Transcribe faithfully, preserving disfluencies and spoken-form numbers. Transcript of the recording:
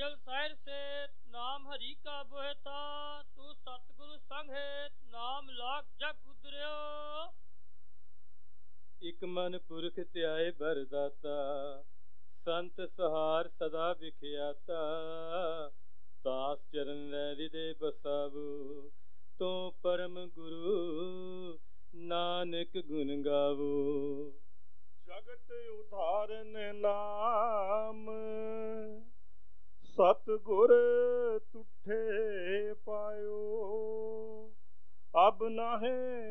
ਜਲ ਸਾਹਿਰ ਸੇ ਨਾਮ ਹਰੀ ਕਾ ਬੋਹਿਤਾ ਤੂੰ ਸਤਿਗੁਰੂ ਸੰਗ ਹੈ ਨਾਮ ਲਾਗ ਜਗ ਉਦਰਿਓ। ਇਕ ਮਨ ਪੁਰਖ ਧਿਆਏ ਬਰਦਾਤਾ ਸੰਤ ਸਹਾਰ ਸਦਾ ਵਿਖਿਆਤਾ। ਦਾਸ ਚਰਨ ਲੈ ਹਿਰਦੇ ਬਸਾਵੋ ਤੂੰ ਪਰਮ ਗੁਰੂ ਨਾਨਕ ਗੁਣ ਗਾਵੋ। ਜਗਤ ਉਧਾਰਨ ਨਾਮ ਸਤਿਗੁਰ ਤੁਠੇ ਪਾਇਓ। ਅਬ ਨਾਹੀਂ